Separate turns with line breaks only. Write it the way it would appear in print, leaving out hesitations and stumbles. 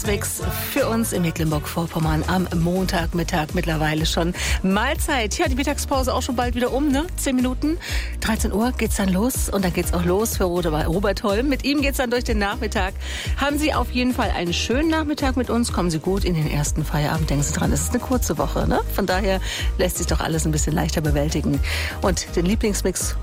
Mix für uns in Mecklenburg-Vorpommern am Montagmittag mittlerweile schon Mahlzeit. Ja, die Mittagspause auch schon bald wieder ne? 10 Minuten. 13 Uhr geht's dann los und dann geht's auch los für Robert Holm. Mit ihm geht's dann durch den Nachmittag. Haben Sie auf jeden Fall einen schönen Nachmittag mit uns. Kommen Sie gut in den ersten Feierabend. Denken Sie dran, es ist eine kurze Woche, ne? Von daher lässt sich doch alles ein bisschen leichter bewältigen. Und den Lieblingsmix